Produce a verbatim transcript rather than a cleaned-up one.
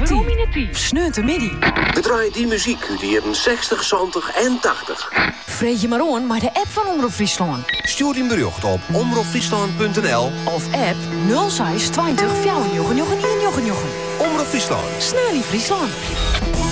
Nominatief. Sneut de midi. We draaien die muziek uit de jaren zestig, zeventig en tachtig. Vreet je maar aan maar de app van Omroep Friesland. Stuur een bericht op omroep friesland punt n l Of app nul zes twintig vijfennegentig negentien negentien. Omroep Friesland. Snel in Friesland.